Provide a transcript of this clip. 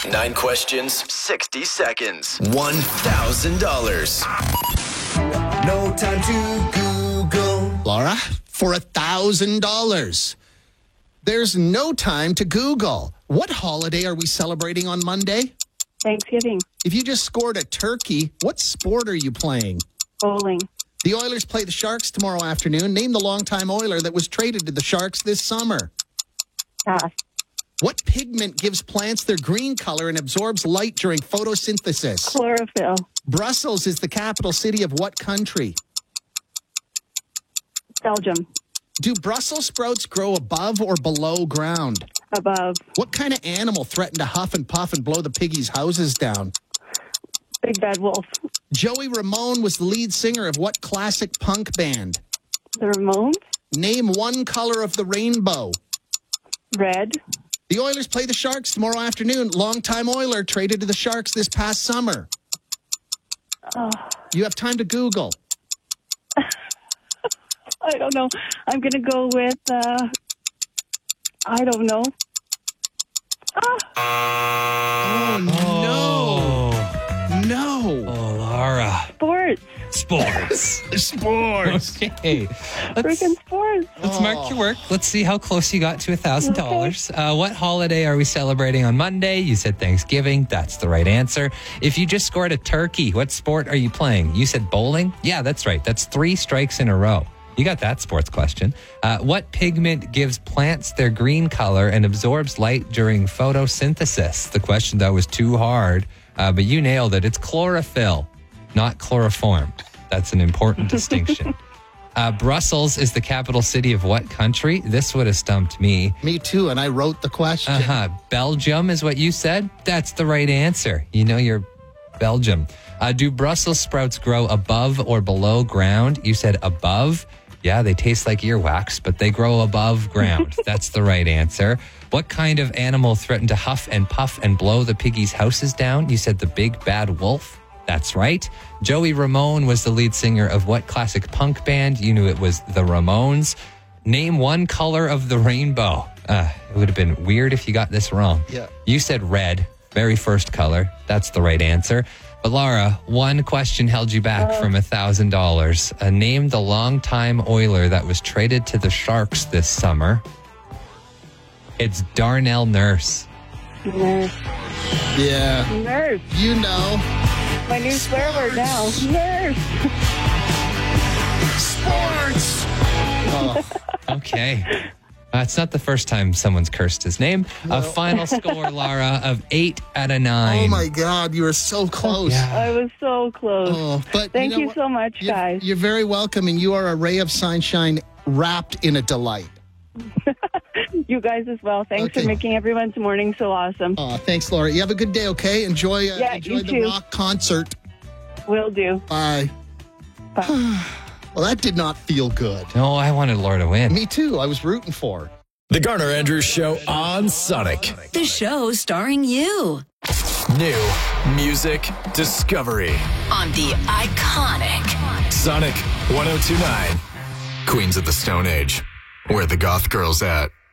9 questions, 60 seconds, $1,000. No time to Google. Laura, for $1,000. There's no time to Google. What holiday are we celebrating on Monday? Thanksgiving. If you just scored a turkey, what sport are you playing? Bowling. The Oilers play the Sharks tomorrow afternoon. Name the longtime Oiler that was traded to the Sharks this summer. Pass. What pigment gives plants their green color and absorbs light during photosynthesis? Chlorophyll. Brussels is the capital city of what country? Belgium. Do Brussels sprouts grow above or below ground? Above. What kind of animal threatened to huff and puff and blow the piggies' houses down? Big Bad Wolf. Joey Ramone was the lead singer of what classic punk band? The Ramones. Name one color of the rainbow. Red. The Oilers play the Sharks tomorrow afternoon. Longtime Oiler traded to the Sharks this past summer. You have time to Google. I don't know. I'm going to go with, I don't know. No. Oh, Laura. Sports. Sports. Okay. Freaking sports. Let's mark your work. Let's see how close you got to $1,000. What holiday are we celebrating on Monday? You said Thanksgiving. That's the right answer. If you just scored a turkey, what sport are you playing? You said bowling? Yeah, that's right. That's 3 strikes in a row. You got that sports question. What pigment gives plants their green color and absorbs light during photosynthesis? The question, though, was too hard, but you nailed it. It's chlorophyll, not chloroform. That's an important distinction. Brussels is the capital city of what country? This would have stumped me. Me too, and I wrote the question. Belgium is what you said? That's the right answer. You know you're Belgium. Do Brussels sprouts grow above or below ground? You said above. Yeah, they taste like earwax, but they grow above ground. That's the right answer. What kind of animal threatened to huff and puff and blow the piggies' houses down? You said the Big Bad Wolf. That's right. Joey Ramone was the lead singer of what classic punk band? You knew it was the Ramones. Name one color of the rainbow. It would have been weird if you got this wrong. Yeah. You said red, very first color. That's the right answer. But Laura, one question held you back from $1,000. Name the longtime Oiler that was traded to the Sharks this summer. It's Darnell Nurse. Nurse. Yeah. Nurse. You know. My new swear word now. Nurse. Sports. Okay. It's not the first time someone's cursed his name. No. A final score, Laura, of 8 out of 9. Oh, my God. You were so close. Yeah. I was so close. But Thank know you what? so much, guys. You're very welcome, and you are a ray of sunshine wrapped in a delight. You guys as well. Thanks Okay. for making everyone's morning so awesome. Thanks, Laura. You have a good day, okay? Enjoy you the too. rock concert. Will do. Bye. Bye. Well, that did not feel good. No, I wanted Laura to win. Me too. I was rooting for her. The Garner Andrews Show on Sonic. The show starring you New music discovery. on the iconic Sonic 1029. Queens of the Stone Age. Where the goth girls at.